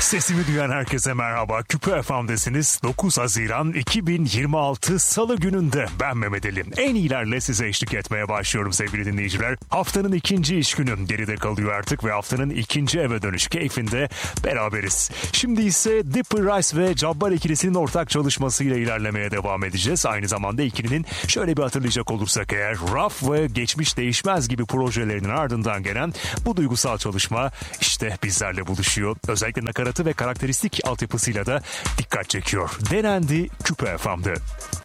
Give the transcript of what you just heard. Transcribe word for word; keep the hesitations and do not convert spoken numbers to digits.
Sesimi duyan herkese merhaba. Küpe F M'desiniz. dokuz Haziran iki bin yirmi altı Salı gününde ben Mehmet Ali. En iyilerle size eşlik etmeye başlıyorum sevgili dinleyiciler. Haftanın ikinci iş günü geride kalıyor artık ve haftanın ikinci eve dönüş keyfinde beraberiz. Şimdi ise Dipper Rice ve Cabbar ikilisinin ortak çalışmasıyla ilerlemeye devam edeceğiz. Aynı zamanda ikilinin şöyle bir hatırlayacak olursak eğer Rough ve Geçmiş Değişmez gibi projelerinin ardından gelen bu duygusal çalışma işte bizlerle buluşuyor. Özellikle nakaratı ve karakteristik altyapısıyla da dikkat çekiyor. Denendi Küpe F M'de.